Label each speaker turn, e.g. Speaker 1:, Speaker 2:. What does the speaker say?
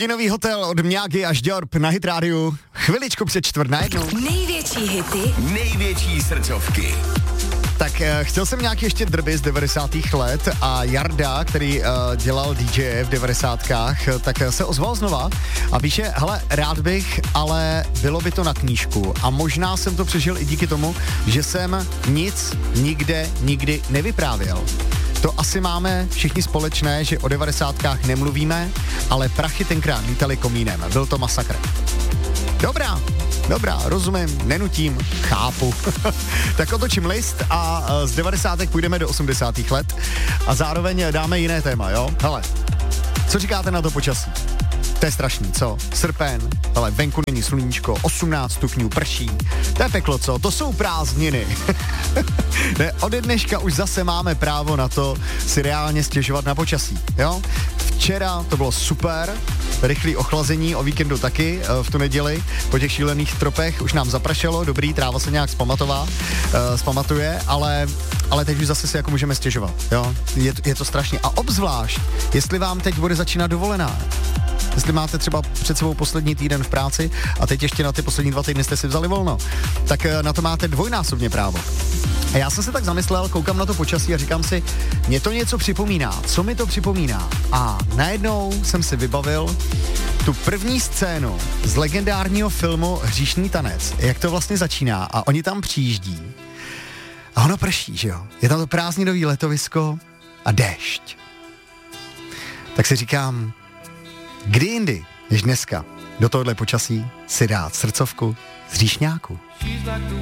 Speaker 1: Hodinový hotel od Mňágy až Diorb na Hit rádiu. Chviličku před 4:01.
Speaker 2: Největší hity,
Speaker 3: největší srdcovky.
Speaker 1: Tak chtěl jsem nějaký ještě drby z 90. let a Jarda, který dělal DJ v 90. tak se ozval znova a píše, hele, rád bych, ale bylo by to na knížku a možná jsem to přežil i díky tomu, že jsem nic nikdy nevyprávěl. To asi máme všichni společné, že o 90. nemluvíme, ale prachy tenkrát lítaly komínem. Byl to masakr. Dobrá, rozumím, nenutím, chápu. Tak otočím list a z 90. půjdeme do 80. let a zároveň dáme jiné téma, jo? Hele, co říkáte na to počasí? To je strašný, co? Srpen, ale venku není sluníčko, 18 stupňů, prší. To je peklo, co? To jsou prázdniny. Ne, ode dneška už zase máme právo na to si reálně stěžovat na počasí, jo? Včera to bylo super, rychlý ochlazení, o víkendu taky, v tu neděli, po těch šílených tropech už nám zapršelo, dobrý, tráva se nějak zpamatuje, ale teď už zase si jako můžeme stěžovat, jo? Je to strašně. A obzvlášť, jestli vám teď bude začínat dovolená, jestli máte třeba před sebou poslední týden v práci a teď ještě na ty poslední 2 týdny jste si vzali volno, tak na to máte dvojnásobně právo. A já jsem se tak zamyslel, koukám na to počasí a říkám si, mě to něco připomíná. Co mi to připomíná? A najednou jsem si vybavil tu první scénu z legendárního filmu Hříšný tanec. Jak to vlastně začíná a oni tam přijíždí. A ono prší, že jo? Je tam to prázdninový letovisko a déšť. Tak si říkám, kdy jindy, než dneska, do tohohle počasí si dát srdcovku z Hříšňáku.